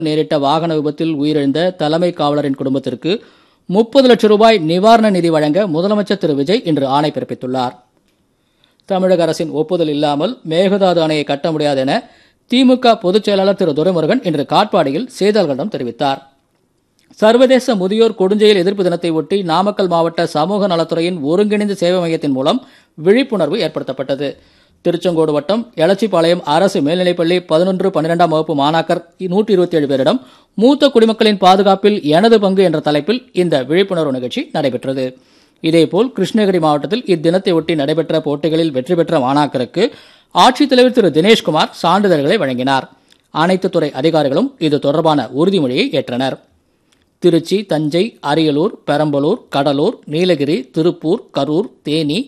நேரிட்ட வாகன விபத்தில் உயிரிழந்த தலைமை காவலரின் குடும்பத்திற்கு 30 லட்சம் ரூபாய் நிவாரண நிதி வழங்க முதலமைச்சர் திரு விஜய் இன்று ஆணை பிறப்பித்துள்ளார். தமிழக அரசின் ஒப்புதல் இல்லாமல் மேகதாது அணையை கட்ட முடியாது என திமுக பொதுச் செயலாளர் திரு துரைமுருகன் இன்று காட்பாடியில் செய்தியாளர்களிடம் தெரிவித்தார். சர்வதேச முதியோர் கொடுஞ்செயல் எதிர்ப்பு தினத்தை ஒட்டி நாமக்கல் மாவட்ட சமூக நலத்துறையின் ஒருங்கிணைந்த சேவை மையத்தின் மூலம் விழிப்புணர்வு ஏற்படுத்தப்பட்டது. திருச்செங்கோடு வட்டம் எலச்சிபாளையம் அரசு மேல்நிலைப்பள்ளி 11, 12ஆம் வகுப்பு மாணாக்கர் 127 பேரிடம் மூத்த குடிமக்களின் பாதுகாப்பில் எனது பங்கு என்ற தலைப்பில் இந்த விழிப்புணர்வு நிகழ்ச்சி நடைபெற்றது. இதேபோல் கிருஷ்ணகிரி மாவட்டத்தில் இத்தினத்தை ஒட்டி நடைபெற்ற போட்டிகளில் வெற்றி பெற்ற மாணாக்கருக்கு ஆட்சித்தலைவர் திரு தினேஷ்குமார் சான்றிதழ்களை வழங்கினார். அனைத்து துறை அதிகாரிகளும் இது தொடர்பான உறுதிமொழியை ஏற்றனர். திருச்சி, தஞ்சை, அரியலூர், பெரம்பலூர், கடலூர், நீலகிரி, திருப்பூர், கரூர், தேனி,